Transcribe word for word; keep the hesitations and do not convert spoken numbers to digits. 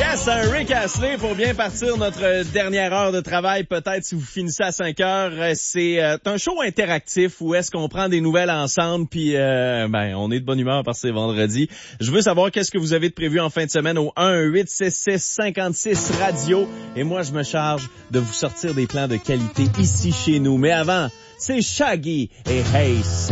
Yes, un Rick Astley pour bien partir notre dernière heure de travail. Peut-être si vous finissez à cinq heures, c'est euh, un show interactif où est-ce qu'on prend des nouvelles ensemble puis euh, ben on est de bonne humeur parce que c'est vendredi. Je veux savoir qu'est-ce que vous avez de prévu en fin de semaine au un huit six six cinquante-six radio et moi je me charge de vous sortir des plans de qualité ici chez nous. Mais avant, c'est Shaggy et Hey